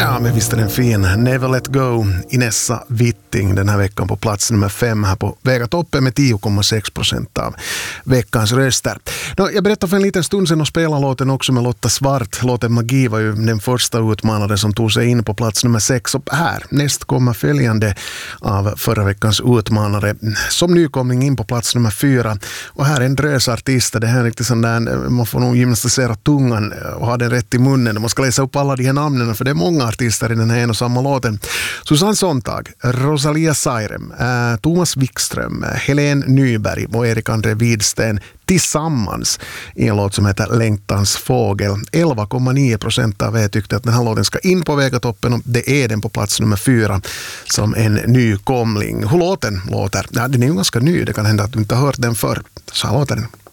Ja, men visst är den fin. Never Let Go, Inessa Witting den här veckan på plats nummer 5 här på Vega toppen med 10,6% av veckans röster. Jag berättade för en liten stund sedan och spelade låten också med Lotta Svart. Låten Magi var ju den första utmanare som tog sig in på plats nummer 6. Och här, näst kommer följande av förra veckans utmanare som nykomling in på plats nummer 4. Och här är en drösartist. Det här är riktigt sån där, man får nog gymnastisera tungan och ha den rätt i munnen. Man ska läsa upp alla de här namnen för det är många artister i den här en och samma låten. Susanne Sontag, Rosalia Sairem, Thomas Wikström, Helen Nyberg och Erik André Widsten tillsammans i en låt som heter Längtans fågel. 11,9% av er tyckte att den här låten ska in på Vegatoppen och det är den på plats nummer 4 som en nykomling. Hur låten låter? Ja, den är ju ganska ny. Det kan hända att du inte har hört den förr. Så här låter den.